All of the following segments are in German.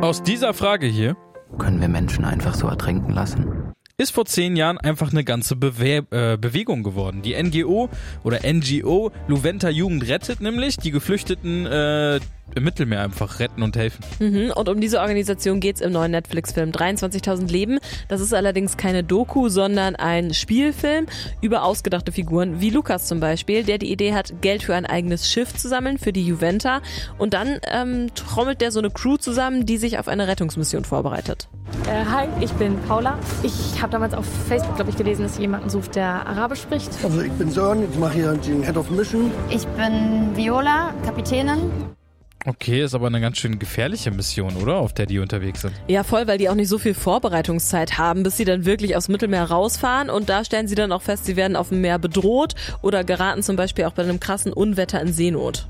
Aus dieser Frage hier: Können wir Menschen einfach so ertrinken lassen? Ist vor 10 Jahren einfach eine ganze Bewegung geworden. Die NGO Louvetter Jugend rettet nämlich die Geflüchteten im Mittelmeer einfach retten und helfen. Und um diese Organisation geht's im neuen Netflix-Film 23.000 Leben. Das ist allerdings keine Doku, sondern ein Spielfilm über ausgedachte Figuren, wie Lukas zum Beispiel, der die Idee hat, Geld für ein eigenes Schiff zu sammeln, für die Juventa. Und dann trommelt der so eine Crew zusammen, die sich auf eine Rettungsmission vorbereitet. Hi, ich bin Paula. Ich habe damals auf Facebook, glaube ich, gelesen, dass jemanden sucht, der Arabisch spricht. Also ich bin Sören, ich mache hier den Head of Mission. Ich bin Viola, Kapitänin. Okay, ist aber eine ganz schön gefährliche Mission, oder? Auf der die unterwegs sind. Ja, voll, weil die auch nicht so viel Vorbereitungszeit haben, bis sie dann wirklich aufs Mittelmeer rausfahren. Und da stellen sie dann auch fest, sie werden auf dem Meer bedroht oder geraten zum Beispiel auch bei einem krassen Unwetter in Seenot.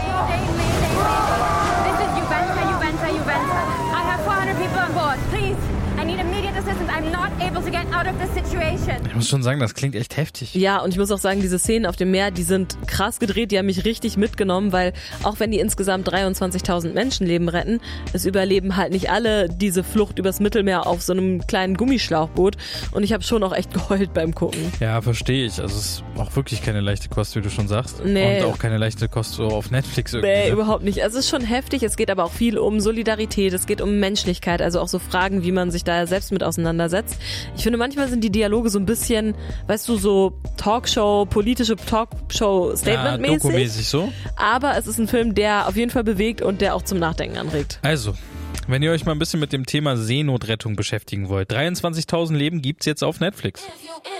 Ich muss schon sagen, das klingt echt heftig. Ja, und ich muss auch sagen, diese Szenen auf dem Meer, die sind krass gedreht, die haben mich richtig mitgenommen, weil auch wenn die insgesamt 23.000 Menschenleben retten, es überleben halt nicht alle diese Flucht übers Mittelmeer auf so einem kleinen Gummischlauchboot. Und ich habe schon auch echt geheult beim Gucken. Ja, verstehe ich. Also es ist auch wirklich keine leichte Kost, wie du schon sagst. Nee. Und auch keine leichte Kost so auf Netflix irgendwie. Nee, überhaupt nicht. Also es ist schon heftig, es geht aber auch viel um Solidarität, es geht um Menschlichkeit, also auch so Fragen, wie man sich da selbst mit auseinandersetzt. Ich finde, manchmal sind die Dialoge so ein bisschen, weißt du, so politische Talkshow-Statement-mäßig. Ja, Doku-mäßig so. Aber es ist ein Film, der auf jeden Fall bewegt und der auch zum Nachdenken anregt. Also, wenn ihr euch mal ein bisschen mit dem Thema Seenotrettung beschäftigen wollt, 23.000 Leben gibt's jetzt auf Netflix.